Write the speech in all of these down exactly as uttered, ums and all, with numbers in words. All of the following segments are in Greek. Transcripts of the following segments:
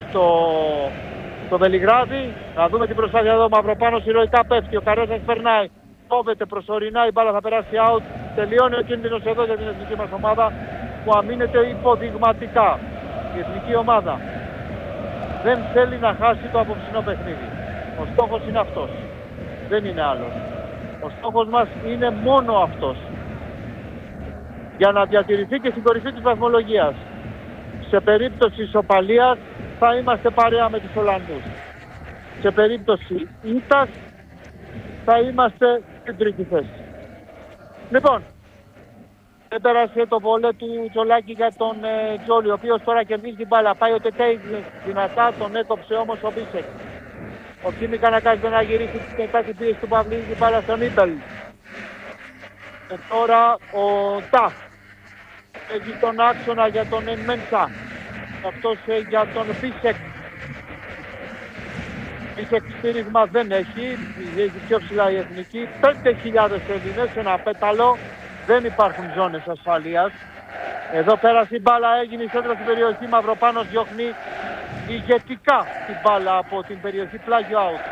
στο, στο Βελιγράδι. Να δούμε την προσπάθεια εδώ. Μαυροπάνος ηρωικά πέφτει. Ο Καρέτσας περνάει. Κόβεται προσωρινά. Η μπάλα θα περάσει out. Τελειώνει ο κίνδυνος εδώ για την εθνική μας ομάδα που αμήνεται υποδειγματικά. Η εθνική ομάδα δεν θέλει να χάσει το απόψινό παιχνίδι. Ο στόχος είναι αυτός. Δεν είναι άλλος. Ο στόχος μας είναι μόνο αυτός. Για να διατηρηθεί και στην κορυφή της βαθμολογίας. Σε περίπτωση ισοπαλίας θα είμαστε παρέα με τους Ολλανδούς. Σε περίπτωση ήττας θα είμαστε στην τρίτη θέση. Λοιπόν, έπερασε το βολέ του Τζολάκη για τον ε, Τζόλι, ο οποίος τώρα κερδίζει την μπάλα. Πάει ο Τετέι δυνατά, τον έκοψε όμως ο Μπίσεκ. Ο Κίμικ αναγκάζεται να γυρίσει μετά την πίεση του Παυλίδη την μπάλα στον Ήμπελ. Και τώρα ο Ταφ έχει τον άξονα για τον Ενμένσα. Αυτός ε, για τον Μπίσεκ. Μπίσεκ στήριγμα δεν έχει, έχει πιο ψηλά η εθνική. πέντε χιλιάδες Έλληνες, ένα πέταλο. Δεν υπάρχουν ζώνες ασφαλείας. Εδώ πέρασε η μπάλα, έγινε η σέντρα στην περιοχή. Μαυροπάνος διώχνει ηγετικά την μπάλα από την περιοχή, πλάγιο out.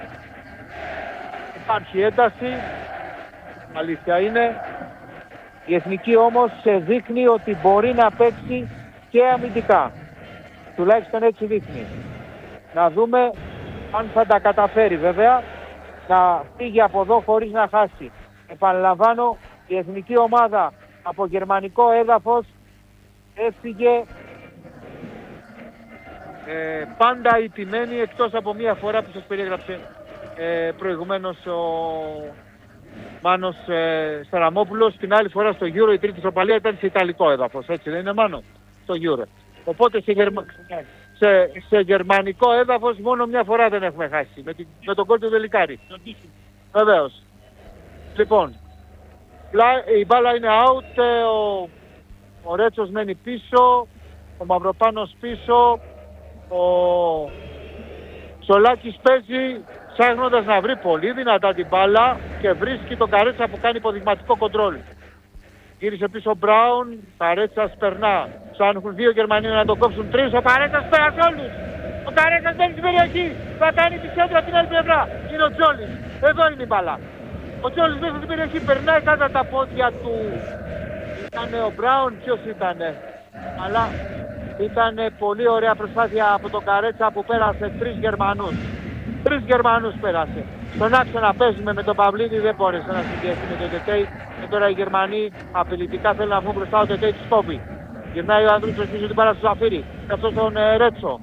Υπάρχει ένταση, αλήθεια είναι. Η εθνική όμως δείχνει ότι μπορεί να παίξει και αμυντικά. Τουλάχιστον έτσι δείχνει. Να δούμε αν θα τα καταφέρει βέβαια να φύγει από εδώ χωρίς να χάσει. Επαναλαμβάνω, η εθνική ομάδα από γερμανικό έδαφος έφυγε ε, πάντα ηττημένη, εκτός από μία φορά που σας περιέγραψε ε, προηγουμένως ο Μάνος ε, Σαραμόπουλος. Την άλλη φορά στο Euro η τρίτη ισοπαλία ήταν σε ιταλικό έδαφος, έτσι δεν είναι Μάνο, στο Euro. Οπότε σε, γερμα... σε, σε γερμανικό έδαφος μόνο μια φορά δεν έχουμε χάσει, με, την... με τον κόλ του Δελικάρη. Βεβαίως. Λοιπόν, η μπάλα είναι out, ο, ο Ρέτσος μένει πίσω, ο Μαυροπάνος πίσω, ο Σολάκης παίζει ψάχνοντας να βρει πολύ δυνατά την μπάλα και βρίσκει τον Καρέτσα που κάνει υποδειγματικό κοντρόλ. Γύρισε πίσω ο Μπράουν, Καρέτσας περνά, ψάχνουν δύο Γερμανοί να το κόψουν τρεις, ο Καρέτσας πέρασε όλους. Ο Καρέτσας μπαίνει στην περιοχή, θα κάνει τη σέντρα την άλλη πλευρά, είναι ο Τζόλης, εδώ είναι η μπάλα. Ο Τζόλης μέσα στην περιοχή, περνάει κάτω τα πόδια του. Ήτανε ο Μπράουν, ποιος ήτανε. Αλλά ήτανε πολύ ωραία προσπάθεια από τον Καρέτσα που πέρασε τρεις Γερμανούς. Τρεις Γερμανούς πέρασε. Στον άξονα παίζουμε με τον Παυλίδη, δεν μπόρεσε να συνδυαστεί με τον Τετέι. Και τώρα οι Γερμανοί απειλητικά θέλουν να βγουν μπροστά, ο Τετέι τους κόβει. Γυρνάει ο Ανδρούτσος πίσω την μπάλα στο Ζαφύρι. Και αυτός τον ε, Ρέτσο.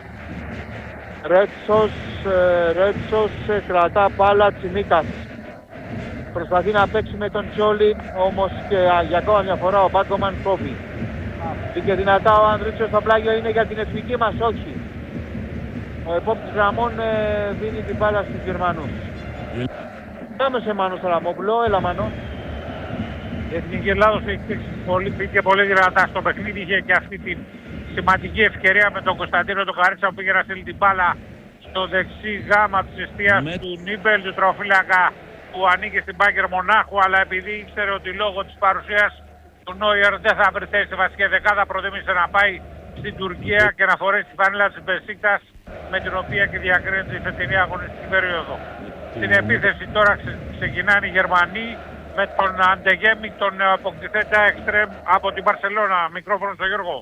Ρέτσος, ε, Ρέτσος ε, κρατά μπάλα, Τσιμίκας. Προσπαθεί να παίξει με τον Τζόλι, όμως και για ακόμα μια φορά ο Μπάγκομαν κόβει. Μπήκε δυνατά ο Ανδρούτσος, το πλάγιο είναι για την εθνική μας, όχι. Ο επόπτης γραμμών ε, δίνει την μπάλα στους Γερμανούς. Πάμε σε Μάνο Σαραμόπουλο, έλα Μάνο. Η Εθνική Ελλάδος πήγε πολύ δυνατά στο παιχνίδι, είχε και αυτή τη σημαντική ευκαιρία με τον Κωνσταντίνο τον Καρέτσα που πήγε να στείλει την μπάλα στο δεξί γάμα της εστίας με... του Νίμπελ, του τροφύλακα που ανήκε στην Μπάγκερ Μονάχου, αλλά επειδή ήξερε ότι λόγω της παρουσίας του Νόιερ δεν θα βρει θέση στη βασική δεκάδα, προτίμησε να πάει στην Τουρκία και να φορέσει τη φανέλα της Μπεσίκτας, με την οποία και διακρίνεται η φετινή αγωνιστική περίοδο. Στην επίθεση τώρα ξεκινάνε οι Γερμανοί με τον Αντεγέμι, τον αποκτηθέντα εξτρέμ από την Μπαρσελόνα. Μικρόφωνο στο Γιώργο.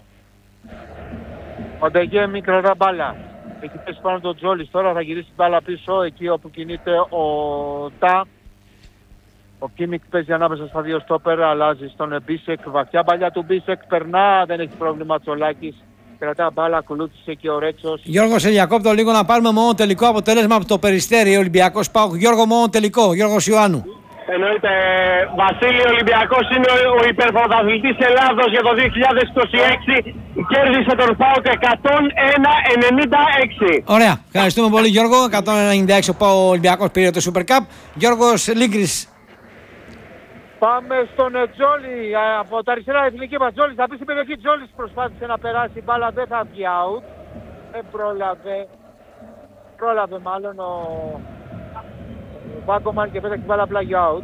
Ο Αντεγέμι κρατά μπάλα. Έχει πέσει πάνω τον Τζόλις, τώρα θα γυρίσει μπάλα πίσω εκεί όπου κινείται ο Τα. Ο Κίμικ παίζει ανάμεσα στα δύο στόπερ, αλλάζει στον Μπίσεκ. Βαθιά μπαλιά του Μπίσεκ, περνά, δεν έχει πρόβλημα Τσολάκης. Κρατά μπάλα, ακολούθησε και ο Ρέτσος. Γιώργο, σε διακόπτω λίγο να πάρουμε μόνο τελικό αποτέλεσμα από το Περιστέρι Ολυμπιακός ΠΑΟΚ. Γιώργο, μόνο τελικό. Γιώργος Ιωάννου. Εννοείται, Βασίλη, ο Ολυμπιακός είναι ο υπερπρωταθλητής Ελλάδος για το δύο χιλιάδες είκοσι έξι. Κέρδισε τον ΠΑΟΚ εκατόν ένα ενενήντα έξι. Ωραία, ευχαριστούμε πολύ Γιώργο. εκατόν ενενήντα έξι ο Ολυμπιακός πήρε το Super Cup. Γιώργος Λίγκρης. Πάμε στον Τζόλι, από τα αριστερά εθνική μας. Τζόλις θα πει στην περιοχή, Τζόλις προσπάθησε να περάσει, μπάλα δεν θα βγει out. Δεν πρόλαβε, πρόλαβε μάλλον ο, ο Μπάγκομαν και πέταξε την μπάλα πλάγιο out.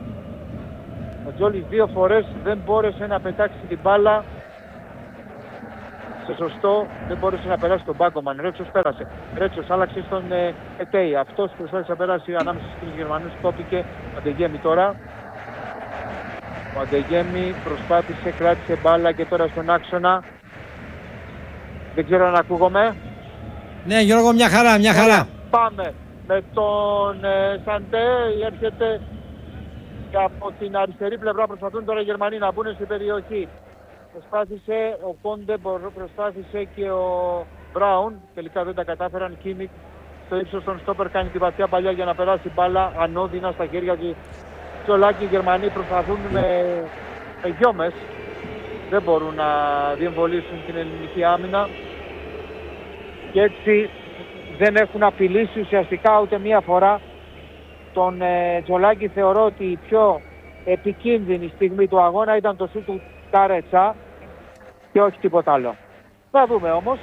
Ο Τζόλις δύο φορές δεν μπόρεσε να πετάξει την μπάλα σε σωστό, δεν μπορούσε να περάσει τον Μπάγκομαν. Ρέτσος πέρασε. Ρέτσος άλλαξε στον ε, Ετέι. Αυτός προσπάθησε να περάσει ανάμεσα στους Γερμανούς. Κόπηκε ο Αντεγέμι τώρα. Ο Αντεγέμι προσπάθησε, κράτησε μπάλα και τώρα στον άξονα. Δεν ξέρω αν ακούγομαι. Ναι, Γιώργο, μια χαρά, μια χαρά. Πάμε με τον ε, Σαντέ. Έρχεται και από την αριστερή πλευρά. Προσπαθούν τώρα οι Γερμανοί να μπουν στην περιοχή. Προσπάθησε ο Κόντε, προσπάθησε και ο Μπράουν. Τελικά δεν τα κατάφεραν. Κίμικ στο ύψος των στόπερ κάνει την βαθιά παλιά για να περάσει μπάλα ανώδυνα στα χέρια του. Τσολάκι οι Γερμανοί προσπαθούν με, με γιόμες. Δεν μπορούν να διεμβολήσουν την ελληνική άμυνα. Και έτσι δεν έχουν απειλήσει ουσιαστικά ούτε μία φορά τον ε, Τζολάκη. Θεωρώ ότι η πιο επικίνδυνη στιγμή του αγώνα ήταν το σούτ του Καρέτσα και όχι τίποτα άλλο. Θα δούμε όμως.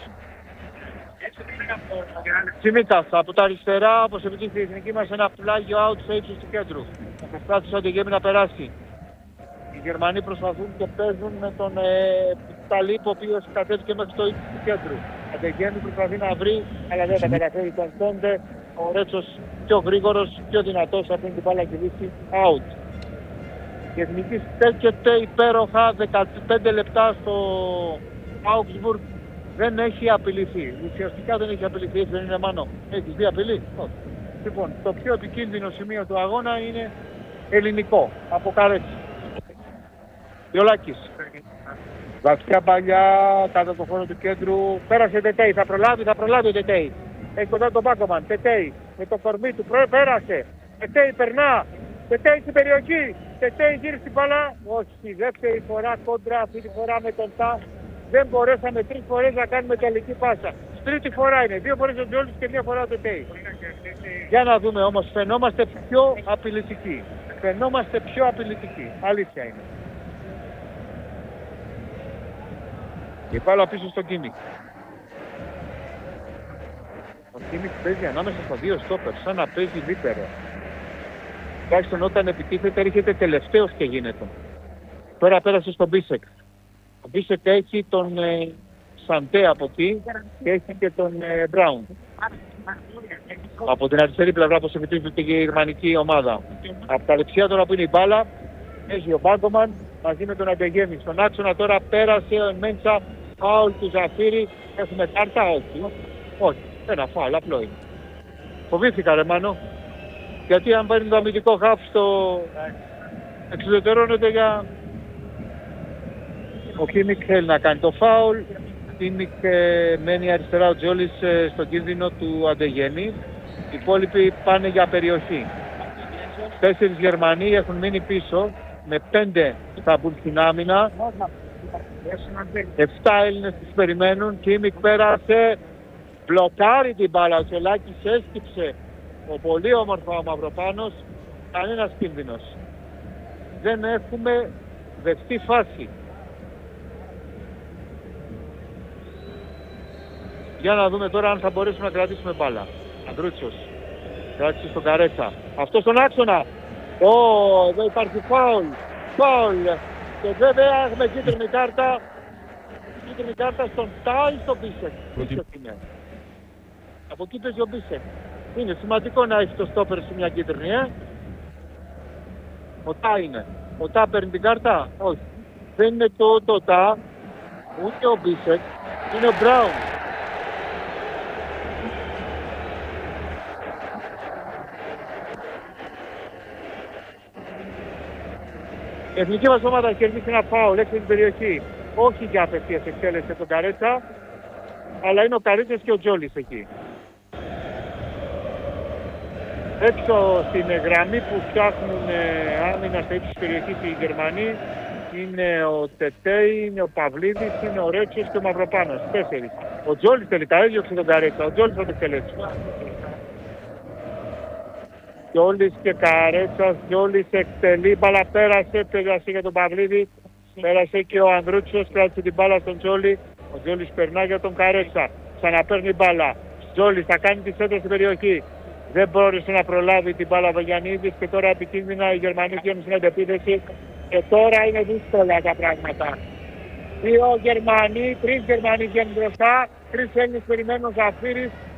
Τσιμίτας από τα αριστερά, όπως επιτύχει η εθνική μας, ένα πλάγιο out σε ύψος του κέντρου. Προσπάθησε ο Αντεγέμι να περάσει. Οι Γερμανοί προσπαθούν και παίζουν με τον ε, Ταλίπ, ο οποίος κατέβηκε μέχρι το ύψος του κέντρου. Ο Αντεγέμι προσπαθεί να βρει, αλλά δεν τα καταφέρει τον Κόντε. Ο Ρέτσος πιο γρήγορος, πιο δυνατός, από την μπάλα και λύσει out. Η εθνική στέκεται υπέροχα δεκαπέντε λεπτά στο Augsburg. Δεν έχει απειληθεί. Ουσιαστικά δεν έχει απειληθεί. Έτσι δεν είναι, Μάνο? Έχεις δει απειλή? Όχι. Λοιπόν, το πιο επικίνδυνο σημείο του αγώνα είναι ελληνικό. Από Καρέτσι. Γιολάκης. Βαθιά παλιά, κάτω το χώρο του κέντρου. Πέρασε Τετέι. Θα προλάβει, θα προλάβει ο Τετέι. Έχει κοντά τον Μπάκομαν. Τετέι. Με το κορμί του. Πέρασε. Τετέι περνά. Τετέι στην περιοχή. Τετέι γύρει στην μπάλα. Όχι. Δεύτερη φορά κόντρα. Αυτή τη φορά με τον Τα. Δεν μπορέσαμε τρεις φορές να κάνουμε τελική πάσα. Τρίτη φορά είναι. Δύο φορές ο Τζόλης και μία φορά ο Τετέι. Για να δούμε όμως. Φαινόμαστε πιο απειλητικοί. Φαινόμαστε πιο απειλητικοί. Αλήθεια είναι. Και πάλι πίσω στο Κίμικ. Ο Κίμικ παίζει ανάμεσα στα δύο στόπερ, σαν να παίζει λίπερο. Τουλάχιστον όταν επιτίθεται έρχεται τελευταίος και γίνεται. Τώρα πέρασε στον Μπίσεκ. Ο Μπίσεκ έχει τον ε, Σαντέ από εκεί και έχει και τον ε, Μπράουν. Από την αριστερή πλευρά που επιτίθεται και η γερμανική ομάδα. Από τα δεξιά τώρα που είναι η μπάλα έχει ο Μπάγκομαν μαζί με τον Αντεγέμι. Στον άξονα τώρα πέρασε ο Μέντσα, φάουλ του Ζαφύρη. Έχουμε κάρτα? Όχι. Όχι. Ένα φάουλ, απλό είναι. Φοβήθηκα ρε Μάνο. Γιατί αν παίρνει το αμυντικό χαφ στο εξουδετερώνεται για... Ο Κίμικ θέλει να κάνει το φάουλ. Ο Κίμικ ε, μένει αριστερά, ο Τζόλης ε, στον κίνδυνο του Αντεγέμι. Οι υπόλοιποι πάνε για περιοχή. Τέσσερις Γερμανοί έχουν μείνει πίσω με πέντε στα μπουλ στην άμυνα. Εφτά Έλληνες τους περιμένουν. Κίμικ πέρασε. Μπλοκάρει την μπάλα. Ο Τσολάκης έσκυψε. Ο πολύ όμορφο ο Μαυροπάνος. Κανένας κίνδυνος. Δεν έχουμε δεχτεί φάση. Για να δούμε τώρα αν θα μπορέσουμε να κρατήσουμε μπάλα. Ανδρούτσος. Κράτησε στον Καρέτσα. Αυτό στον άξονα. Ω, εδώ υπάρχει φάουλ. Φάουλ. Και βέβαια έχουμε κίτρινη κάρτα. Κίτρινη κάρτα στον Τα ή στον Μπίσεκ. Από εκεί παίζει ο Μπίσεκ. Είναι σημαντικό να έχει το στόπερ σε μια κίτρινη, ε. Ο Τα είναι. Ο Τα παίρνει την κάρτα? Όχι. Δεν είναι το, το Τα, ούτε ο Μπίσεκ. Είναι ο Μπράουν. Η εθνική μας ομάδα έχει κερδίσει ένα φάουλ έξω την περιοχή. Όχι για απευθείας εκτέλεση τον Καρέτσα, αλλά είναι ο Καρέτσας και ο Τζόλης εκεί. Έξω στην γραμμή που φτιάχνουν ε, άμυνα στα ύψη της περιοχής οι Γερμανοί είναι ο Τετέι, είναι ο Παυλίδης, είναι ο Ρέτσος και ο Μαυροπάνος. Τέσσερις. Ο Τζόλης τελικά έδιωξε τον Καρέτσα. Ο Τζόλης θα το εκτελέσει. Τζόλης και Καρέτσας, Τζόλης εκτελεί, μπάλα πέρασε, πέρασε για τον Παυλίδη, πέρασε και ο Ανδρούτσος, κράτησε την μπάλα στον Τζόλη. Ο Τζόλης περνά για τον Καρέτσα, ξαναπαίρνει μπάλα. Τζόλης θα κάνει τη σέντρα στην περιοχή. Δεν μπόρεσε να προλάβει την μπάλα Βαγιανίδης και τώρα επικίνδυνα οι Γερμανοί βγαίνουν στην αντεπίθεση και τώρα είναι δύσκολα τα πράγματα. δύο Γερμανοί, τρεις Γερμανοί βγαίνουν μπροστά, τρεις Έλληνες περιμένουν ο Ζαφύρης,